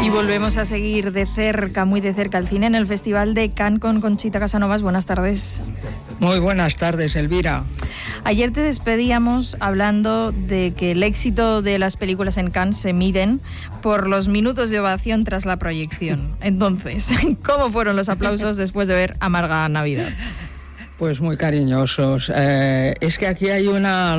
Volvemos a seguir de cerca, muy de cerca, el cine en el Festival de Cannes con Conchita Casanovas. Buenas tardes. Muy buenas tardes, Elvira. Ayer te despedíamos hablando de que el éxito de las películas en Cannes se miden por los minutos de ovación tras la proyección. Entonces, ¿cómo fueron los aplausos después de ver Amarga Navidad? Pues muy cariñosos. Es que aquí hay una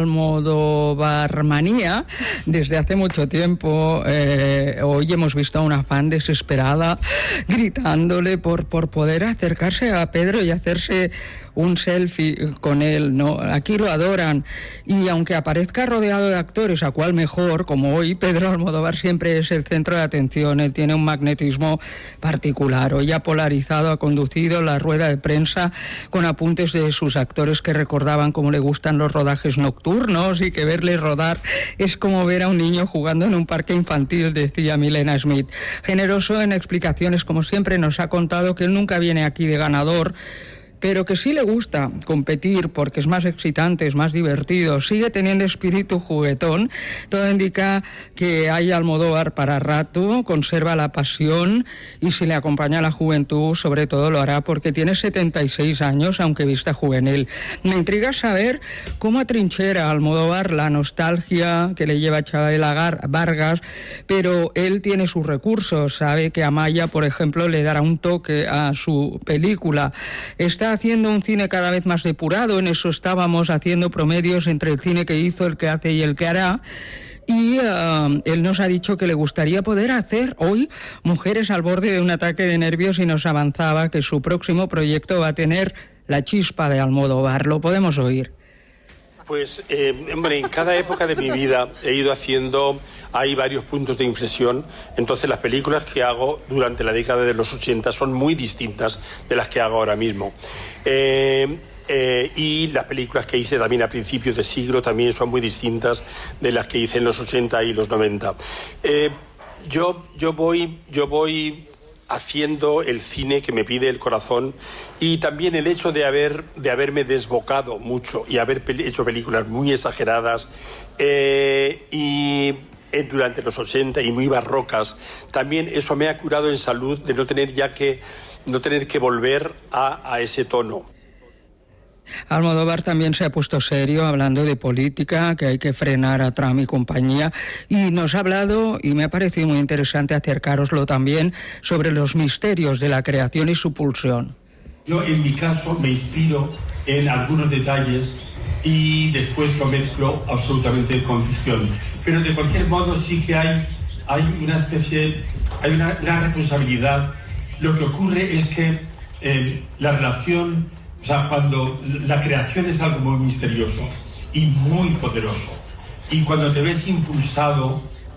almodóvarmanía desde hace mucho tiempo. Hoy hemos visto a una fan desesperada gritándole por poder acercarse a Pedro y hacerse un selfie con él, ¿no? Aquí lo adoran, y aunque aparezca rodeado de actores, a cual mejor, como hoy, Pedro Almodóvar siempre es el centro de atención. Él tiene un magnetismo particular. Hoy ha polarizado, ha conducido la rueda de prensa con apuntes de sus actores que recordaban cómo le gustan los rodajes nocturnos y que verles rodar es como ver a un niño jugando en un parque infantil, decía Milena Smith. Generoso en explicaciones, como siempre, nos ha contado que él nunca viene aquí de ganador, pero que sí le gusta competir porque es más excitante, es más divertido, sigue teniendo espíritu juguetón. Todo indica que hay Almodóvar para rato, conserva la pasión, y si le acompaña la juventud, sobre todo lo hará porque tiene 76 años, aunque vista juvenil. Me intriga saber cómo atrinchera a Almodóvar la nostalgia que le lleva a Chabela Vargas, pero él tiene sus recursos. Sabe que Amaya, por ejemplo, le dará un toque a su película. Está haciendo un cine cada vez más depurado, en eso estábamos, haciendo promedios entre el cine que hizo, el que hace y el que hará. Y él nos ha dicho que le gustaría poder hacer hoy Mujeres al borde de un ataque de nervios, y nos avanzaba que su próximo proyecto va a tener la chispa de Almodóvar. Lo podemos oír. Pues, hombre, en cada época de mi vida he ido haciendo... Hay varios puntos de inflexión, entonces las películas que hago durante la década de los 80 son muy distintas de las que hago ahora mismo. Y las películas que hice también a principios de siglo también son muy distintas de las que hice en los 80 y los 90. Yo voy haciendo el cine que me pide el corazón, y también el hecho de haberme desbocado mucho y haber hecho películas muy exageradas durante los 80 y muy barrocas, también eso me ha curado en salud de no tener que volver a ese tono. Almodóvar también se ha puesto serio hablando de política, que hay que frenar a Trump y compañía, y nos ha hablado, y me ha parecido muy interesante acercároslo también, sobre los misterios de la creación y su pulsión. Yo en mi caso me inspiro en algunos detalles y después lo mezclo absolutamente con ficción. Pero de cualquier modo sí que hay una especie, hay una responsabilidad. Lo que ocurre es que la relación, o sea, cuando la creación es algo muy misterioso y muy poderoso, y cuando te ves impulsado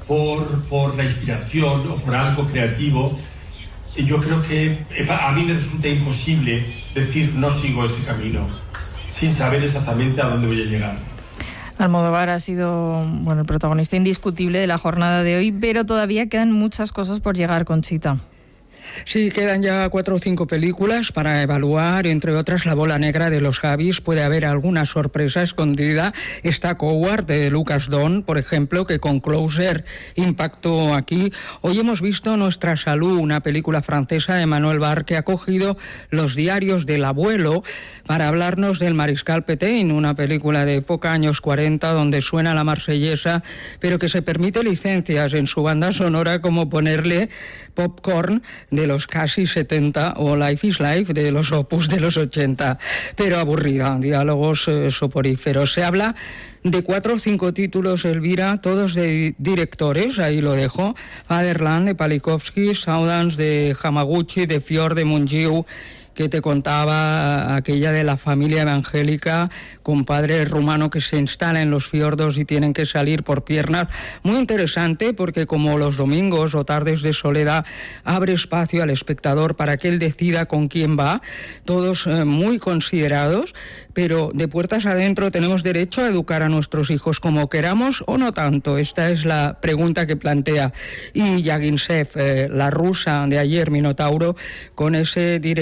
por la inspiración o por algo creativo, yo creo que a mí me resulta imposible decir no sigo este camino sin saber exactamente a dónde voy a llegar. Almodóvar ha sido, el protagonista indiscutible de la jornada de hoy, pero todavía quedan muchas cosas por llegar, Conchita. Sí, quedan ya 4 o 5 películas para evaluar, entre otras La bola negra de los Javis. Puede haber alguna sorpresa escondida. Está Coward de Lucas Don, por ejemplo, que con Closer impactó aquí. Hoy hemos visto Nuestra salud, una película francesa de Manuel Barr, que ha cogido los diarios del abuelo para hablarnos del Mariscal Pétain, una película de época, años 40, donde suena la marsellesa, pero que se permite licencias en su banda sonora, como ponerle Popcorn de los casi 70 o Life is Life de los Opus de los 80, pero aburrida, diálogos soporíferos. Se habla de 4 o 5 títulos, Elvira, todos de directores, ahí lo dejo: Fatherland de Palikovsky, Saudans de Hamaguchi, de Fior de Mungiu, que te contaba aquella de la familia evangélica con padre rumano que se instala en los fiordos y tienen que salir por piernas. Muy interesante, porque como los domingos o tardes de soledad abre espacio al espectador para que él decida con quién va, todos muy considerados, pero de puertas adentro tenemos derecho a educar a nuestros hijos como queramos o no tanto. Esta es la pregunta que plantea. Y Yagintsev, la rusa de ayer, Minotauro, con ese directorazo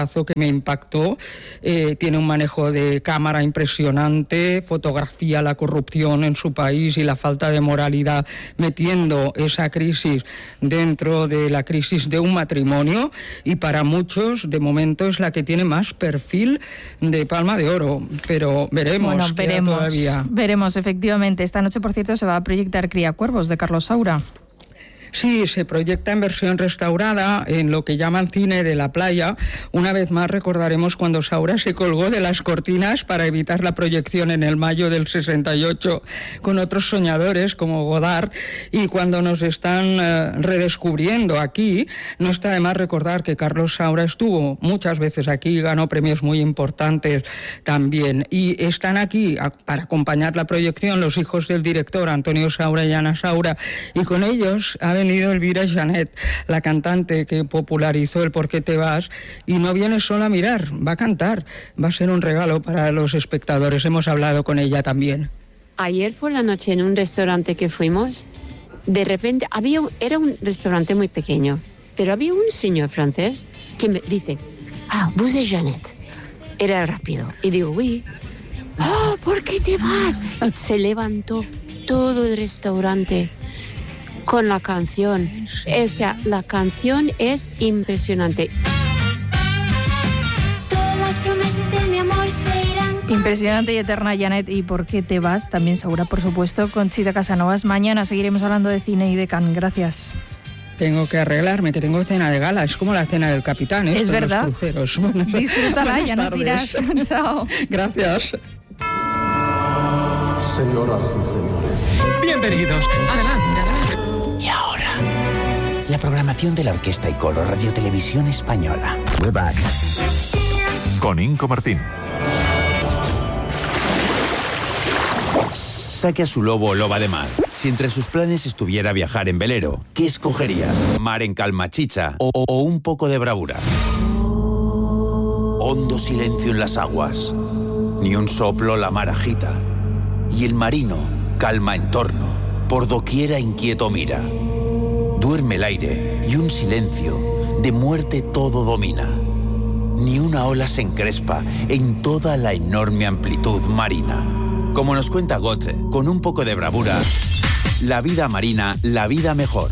reportajazo que me impactó. Tiene un manejo de cámara impresionante, fotografía la corrupción en su país y la falta de moralidad, metiendo esa crisis dentro de la crisis de un matrimonio, y para muchos de momento es la que tiene más perfil de Palma de Oro, pero veremos. Bueno, veremos, efectivamente. Esta noche, por cierto, se va a proyectar Criacuervos, de Carlos Saura. Sí, se proyecta en versión restaurada en lo que llaman cine de la playa. Una vez más recordaremos cuando Saura se colgó de las cortinas para evitar la proyección en el mayo del 68 con otros soñadores como Godard, y cuando nos están redescubriendo aquí, no está de más recordar que Carlos Saura estuvo muchas veces aquí, ganó premios muy importantes también, y están aquí para acompañar la proyección los hijos del director, Antonio Saura y Ana Saura, y con ellos ha venido Elvira Janet, la cantante que popularizó el ¿Por qué te vas? Y no viene solo a mirar, va a cantar, va a ser un regalo para los espectadores. Hemos hablado con ella también. Ayer por la noche en un restaurante que fuimos, de repente era un restaurante muy pequeño, pero había un señor francés que me dice: vous êtes Janet. Era rápido. Y digo: oui. ¿Por qué te vas? Se levantó todo el restaurante con la canción. O sea, la canción es impresionante. Todas las promesas de mi amor serán... Impresionante y eterna, Janet. ¿Y por qué te vas? También Saura, por supuesto, con Chita Casanovas. Mañana seguiremos hablando de cine y de Cannes. Gracias. Tengo que arreglarme, que tengo cena de gala. Es como la cena del capitán, ¿eh? Es verdad. Los cruceros. Bueno, disfrútala, ya nos dirás. Chao. Gracias. Señoras y señores. Bienvenidos. Adelante, adelante. Y ahora, la programación de la Orquesta y Coro Radiotelevisión Española. We're back. Con Inco Martín. Saque a su lobo o loba de mar. Si entre sus planes estuviera viajar en velero, ¿qué escogería? ¿Mar en calma chicha o un poco de bravura? Hondo silencio en las aguas. Ni un soplo la mar agita. Y el marino calma en torno. Por doquiera inquieto mira. Duerme el aire y un silencio de muerte todo domina. Ni una ola se encrespa en toda la enorme amplitud marina. Como nos cuenta Goethe, con un poco de bravura, la vida marina, la vida mejor.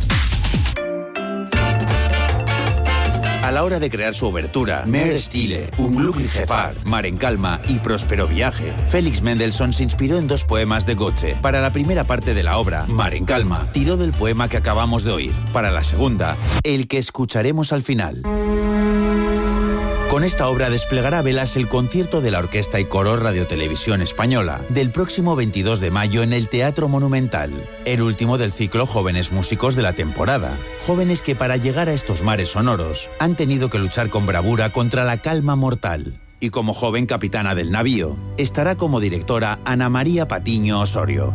A la hora de crear su obertura, Meer Stille, Unglückliche Fahrt, Mar en calma y Próspero viaje, Félix Mendelssohn se inspiró en dos poemas de Goethe. Para la primera parte de la obra, Mar en calma, tiró del poema que acabamos de oír. Para la segunda, el que escucharemos al final. Con esta obra desplegará a velas el concierto de la Orquesta y Coro Radiotelevisión Española del próximo 22 de mayo en el Teatro Monumental, el último del ciclo Jóvenes Músicos de la temporada. Jóvenes que para llegar a estos mares sonoros han tenido que luchar con bravura contra la calma mortal. Y como joven capitana del navío, estará como directora Ana María Patiño Osorio.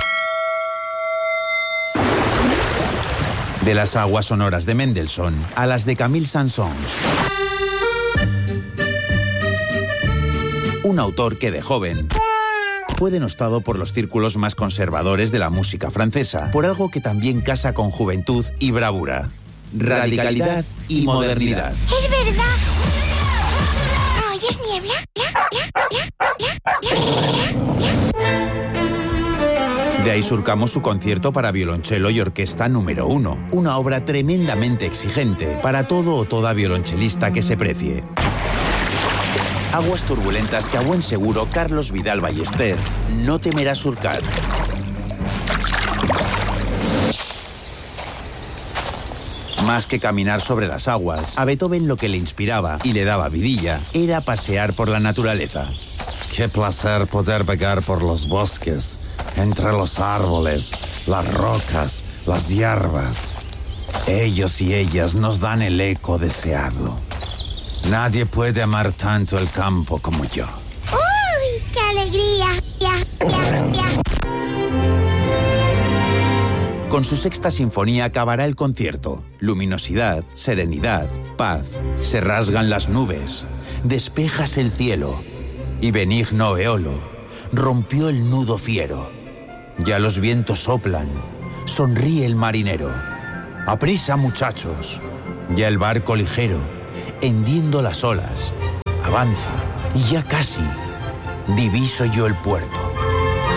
De las aguas sonoras de Mendelssohn a las de Camille Saint-Saëns. Un autor que de joven fue denostado por los círculos más conservadores de la música francesa, por algo que también casa con juventud y bravura, radicalidad y modernidad. ¡Es verdad! ¿Oyes niebla? De ahí surcamos su concierto para violonchelo y orquesta número 1, una obra tremendamente exigente para todo o toda violonchelista que se precie. Aguas turbulentas que a buen seguro Carlos Vidal Ballester no temerá surcar. Más que caminar sobre las aguas, a Beethoven lo que le inspiraba y le daba vidilla era pasear por la naturaleza. Qué placer poder vagar por los bosques, entre los árboles, las rocas, las hierbas. Ellos y ellas nos dan el eco deseado. Nadie puede amar tanto el campo como yo. ¡Uy, qué alegría! Con su sexta sinfonía acabará el concierto. Luminosidad, serenidad, paz. Se rasgan las nubes. Despejas el cielo. Y benigno eolo rompió el nudo fiero. Ya los vientos soplan. Sonríe el marinero. ¡Aprisa, muchachos! Ya el barco ligero hendiendo las olas. Avanza, y ya casi. Diviso yo el puerto.